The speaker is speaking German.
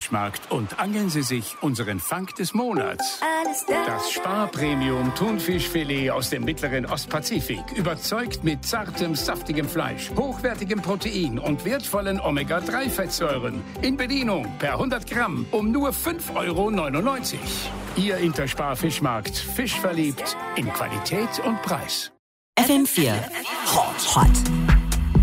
Sparfischmarkt und angeln Sie sich unseren Fang des Monats. Alles da. Das Spar-Premium Thunfischfilet aus dem mittleren Ostpazifik. Überzeugt mit zartem, saftigem Fleisch, hochwertigem Protein und wertvollen Omega-3-Fettsäuren. In Bedienung per 100 Gramm um nur 5,99 €. Ihr Interspar-Fischmarkt. Fisch verliebt in Qualität und Preis. FM4 Hot.